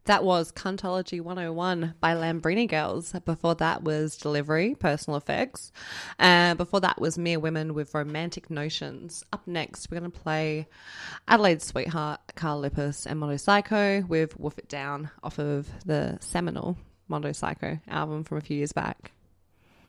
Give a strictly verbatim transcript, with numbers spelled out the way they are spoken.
That was Cuntology one oh one by Lambrini Girls. Before that was Delivery, Personal Effects. Uh, before that was Mere Women with Romantic Notions. Up next, we're going to play Adelaide Sweetheart, Carl Lippis and Mondo Psycho with Woof It Down off of the seminal Mondo Psycho album from a few years back.